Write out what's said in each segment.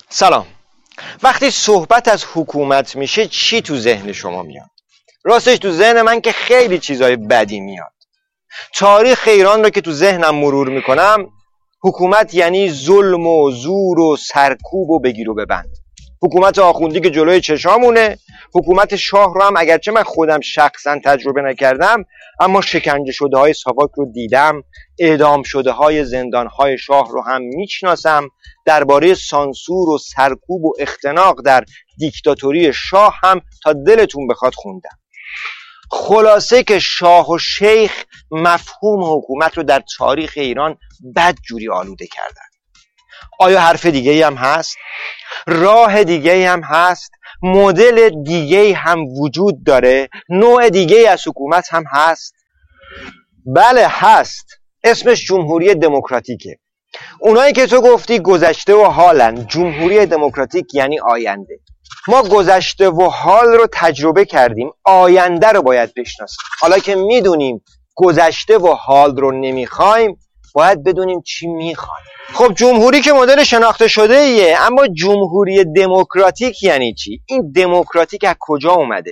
سلام. وقتی صحبت از حکومت میشه چی تو ذهن شما میاد؟ راستش تو ذهن من که خیلی چیزای بدی میاد. تاریخ ایران رو که تو ذهنم مرور میکنم، حکومت یعنی ظلم و زور و سرکوب و بگیر و ببند. حکومت آخوندی که جلوی چشامونه، حکومت شاه رو هم اگرچه من خودم شخصا تجربه نکردم اما شکنجه شده های ساواک رو دیدم، اعدام شده های زندان های شاه رو هم میشناسم، درباره سانسور و سرکوب و اختناق در دیکتاتوری شاه هم تا دلتون بخواد خوندم. خلاصه که شاه و شیخ مفهوم حکومت رو در تاریخ ایران بدجوری آلوده کردن. آیا حرف دیگه‌ای هم هست؟ راه دیگه‌ای هم هست؟ مدل دیگه‌ای هم وجود داره؟ نوع دیگه‌ای از حکومت هم هست؟ بله هست. اسمش جمهوری دموکراتیکه. اونایی که تو گفتی گذشته و حالن، جمهوری دموکراتیک یعنی آینده. ما گذشته و حال رو تجربه کردیم، آینده رو باید بشناسیم. حالا که میدونیم گذشته و حال رو نمیخوایم، باید بدونیم چی میخوایم. خب جمهوری که مدل شناخته شده ایه، اما جمهوری دموکراتیک یعنی چی؟ این دموکراتیک از کجا اومده؟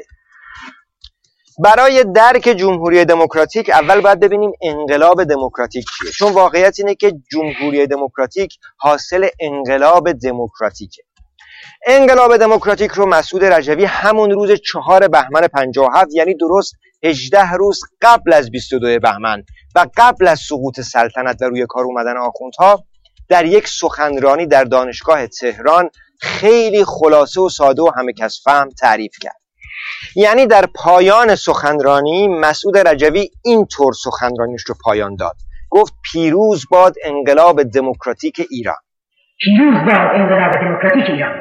برای درک جمهوری دموکراتیک اول باید ببینیم انقلاب دموکراتیک چیه، چون واقعیت اینه که جمهوری دموکراتیک حاصل انقلاب دموکراتیکه. انقلاب دموکراتیک رو مسعود رجوی همون روز 4 بهمن 57 یعنی درست 18 روز قبل از 22 بهمن و قبل از سقوط سلطنت و روی کار اومدن آخوندها در یک سخنرانی در دانشگاه تهران خیلی خلاصه و ساده و همه کس فهم تعریف کرد. یعنی در پایان سخنرانی مسعود رجوی اینطور سخنرانیش رو پایان داد. گفت پیروز باد انقلاب دموکراتیک ایران. پیروز باد انقلاب دموکراتیک ایران.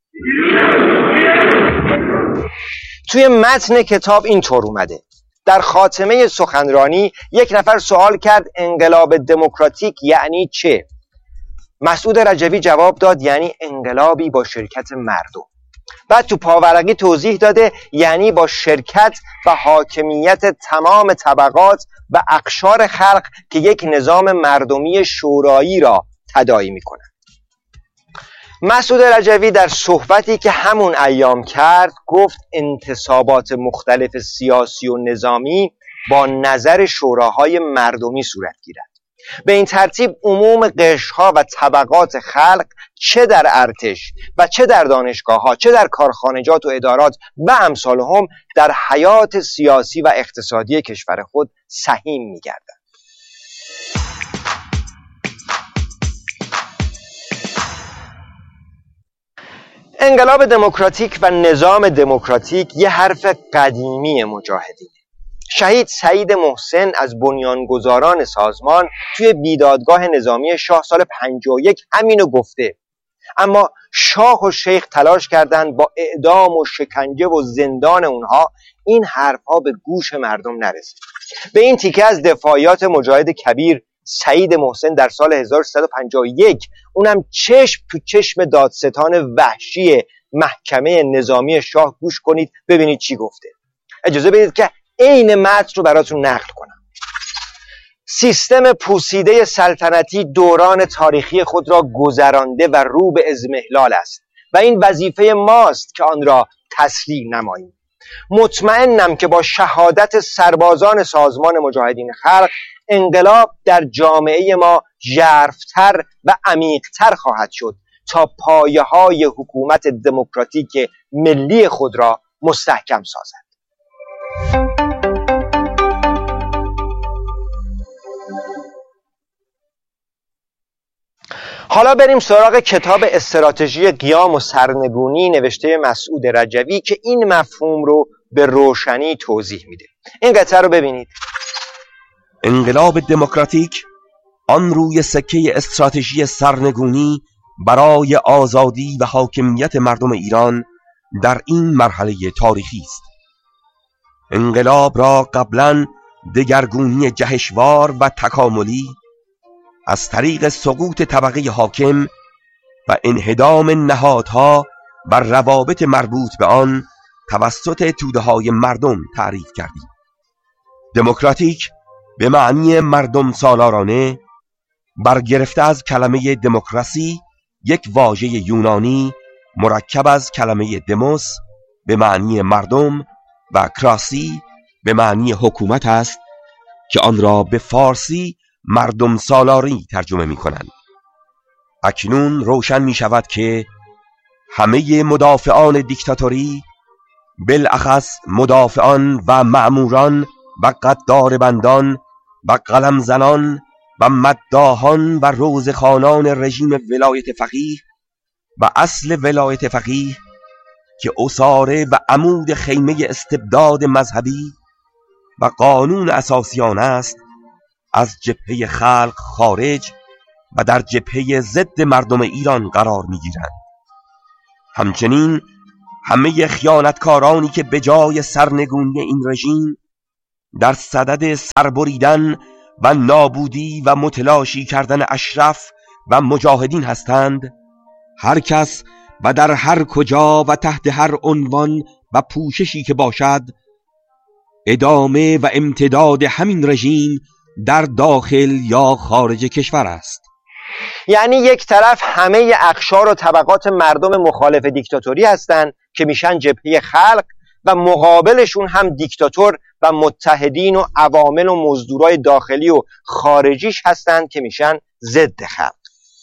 توی متن کتاب اینطور اومده. در خاتمه سخنرانی یک نفر سوال کرد انقلاب دموکراتیک یعنی چه؟ مسعود رجوی جواب داد یعنی انقلابی با شرکت مردم. بعد تو پاورقی توضیح داده یعنی با شرکت و حاکمیت تمام طبقات و اقشار خلق که یک نظام مردمی شورایی را تداعی میکنه. مسعود رجوی در صحبتی که همون ایام کرد گفت انتصابات مختلف سیاسی و نظامی با نظر شوراهای مردمی صورت گیرد. به این ترتیب عموم قشرها و طبقات خلق چه در ارتش و چه در دانشگاه‌ها چه در کارخانجات و ادارات و امثالهم در حیات سیاسی و اقتصادی کشور خود سهیم می‌گردند. انقلاب دموکراتیک و نظام دموکراتیک یه حرف قدیمی مجاهدینه. شهید سعید محسن از بنیانگذاران سازمان توی بیدادگاه نظامی شاه سال 51 همینو گفته، اما شاه و شیخ تلاش کردند با اعدام و شکنجه و زندان اونها این حرفها به گوش مردم نرسید. به این تیکه از دفاعیات مجاهد کبیر سعید محسن در سال 1351 اونم چشم تو چشم دادستان وحشی محکمه نظامی شاه گوش کنید ببینید چی گفته. اجازه بدید که عین متن رو براتون نقل کنم. سیستم پوسیده سلطنتی دوران تاریخی خود را گذرانده و رو به اضمحلال است و این وظیفه ماست که آن را تسلیم نماییم. مطمئنم که با شهادت سربازان سازمان مجاهدین خلق انقلاب در جامعه ما ژرف‌تر و عمیق‌تر خواهد شد تا پایه‌های حکومت دموکراتیک ملی خود را مستحکم سازد. حالا بریم سراغ کتاب استراتژی قیام و سرنگونی نوشته مسعود رجوی که این مفهوم رو به روشنی توضیح میده. این قطعه رو ببینید. انقلاب دموکراتیک آن روی سکه استراتژی سرنگونی برای آزادی و حاکمیت مردم ایران در این مرحله تاریخی است. انقلاب را قبلاً دگرگونی جهشوار و تکاملی از طریق سقوط طبقه حاکم و انهدام نهادها و روابط مربوط به آن توسط توده‌های مردم تعریف کردیم. دموکراتیک به معنی مردم سالارانه برگرفته از کلمه دموکراسی یک واژه یونانی مرکب از کلمه دموس به معنی مردم و کراسی به معنی حکومت است که آن را به فارسی مردم سالاری ترجمه می کنند. اکنون روشن می شود که همه مدافعان دیکتاتوری، بالاخص مدافعان و مأموران و غدار بندان و قلم زنان و مداحان و روزخوانان رژیم ولایت فقیه و اصل ولایت فقیه که اساره و عمود خیمه استبداد مذهبی و قانون اساسیان است، از جبهه خلق خارج و در جبهه ضد مردم ایران قرار می‌گیرند. همچنین همه خیانتکارانی که به جای سرنگونی این رژیم در صدد سربریدن و نابودی و متلاشی کردن اشراف و مجاهدین هستند، هر کس و در هر کجا و تحت هر عنوان و پوششی که باشد، ادامه و امتداد همین رژیم در داخل یا خارج کشور است. یعنی یک طرف همه اقشار و طبقات مردم مخالف دیکتاتوری هستند که میشن جبهه خلق و مقابلشون هم دیکتاتور و متحدین و عوامل و مزدورای داخلی و خارجیش هستند که میشن ضد خلق.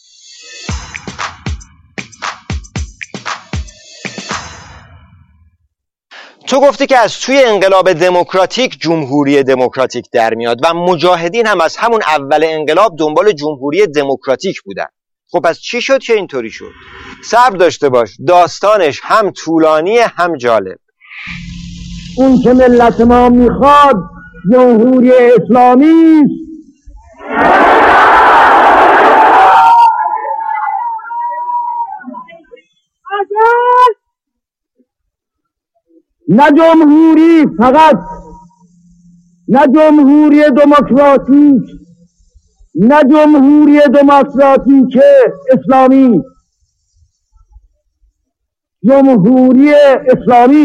تو گفتی که از توی انقلاب دموکراتیک جمهوری دموکراتیک در میاد و مجاهدین هم از همون اول انقلاب دنبال جمهوری دموکراتیک بودن. خب پس چی شد که اینطوری شد؟ صبر داشته باش، داستانش هم طولانی هم جالب. اون که ملت ما میخواد جمهوری اسلامی نه جمهوری فقط، نه جمهوری دموکراتیک، نه جمهوری دموکراتیک اسلامی، جمهوری اسلامی.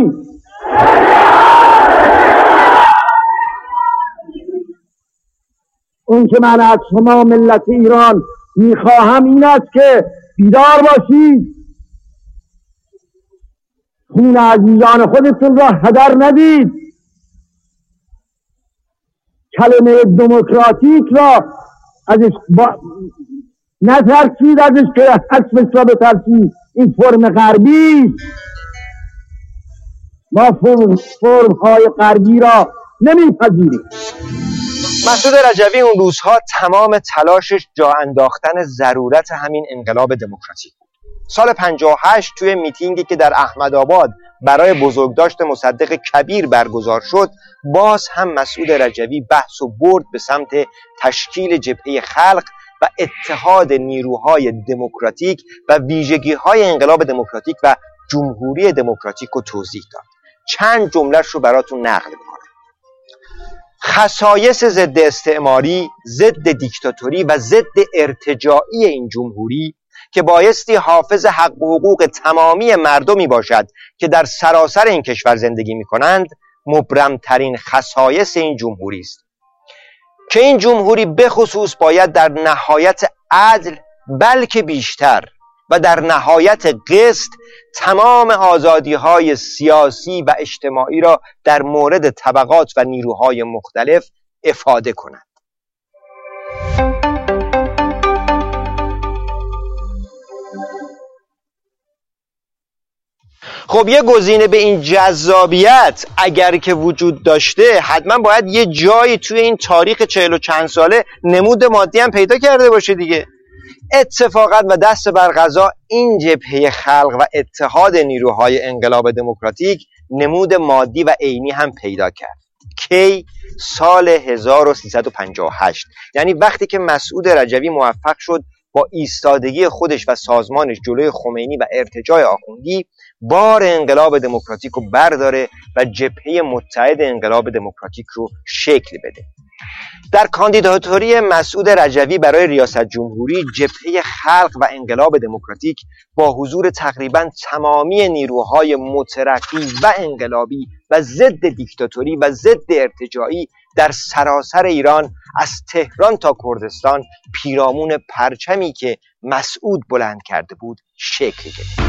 اون که من از شما ملت ایران میخواهم این است که بیدار باشید، خون عزیزان خودتون را هدر ندید، کلمه دموکراتیک را ازش نترسید، ازش که حسبش را بترسید. این فرم غربی، ما فرم های غربی را نمیپذیریم. مسعود رجوی اون روزها تمام تلاشش جا انداختن ضرورت همین انقلاب دموکراتیک بود. سال 58 توی میتینگی که در احمدآباد برای بزرگداشت مصدق کبیر برگزار شد، باز هم مسعود رجوی بحث و برد به سمت تشکیل جبهه خلق و اتحاد نیروهای دموکراتیک و ویژگی‌های انقلاب دموکراتیک و جمهوری دموکراتیک رو توضیح داد. چند جمله‌اش رو براتون نقل می‌کنم. خصایص ضد استعماری، ضد دیکتاتوری و ضد ارتجاعی این جمهوری که بایستی حافظ حق و حقوق تمامی مردمی باشد که در سراسر این کشور زندگی می‌کنند، مبرمترین خصایص این جمهوری است که این جمهوری به خصوص باید در نهایت عدل بلکه بیشتر و در نهایت قسط تمام آزادی‌های سیاسی و اجتماعی را در مورد طبقات و نیروهای مختلف افاده کند. خب یه گزینه به این جذابیت اگر که وجود داشته، حتما باید یه جایی توی این تاریخ 40 و چند ساله نمود مادی هم پیدا کرده باشه دیگه. اتفاقا و دست بر قضا این جبهه خلق و اتحاد نیروهای انقلاب دموکراتیک نمود مادی و عینی هم پیدا کرد. کی؟ سال 1358. یعنی وقتی که مسعود رجوی موفق شد با ایستادگی خودش و سازمانش جلوی خمینی و ارتجاع آخوندی بار انقلاب دموکراتیک رو برداره و جبهه متحد انقلاب دموکراتیک رو شکل بده. در کاندیداتوری مسعود رجوی برای ریاست جمهوری، جبهه خلق و انقلاب دموکراتیک با حضور تقریباً تمامی نیروهای مترقی و انقلابی و ضد دیکتاتوری و ضد ارتجاعی در سراسر ایران از تهران تا کردستان پیرامون پرچمی که مسعود بلند کرده بود شکل گرفت.